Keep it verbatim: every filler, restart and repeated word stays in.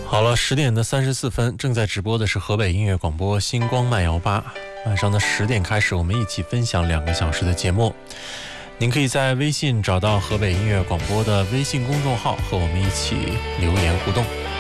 好了，十点的三十四分，正在直播的是河北音乐广播星光慢摇吧。晚上的十点开始，我们一起分享两个小时的节目。您可以在微信找到河北音乐广播的微信公众号，和我们一起留言互动。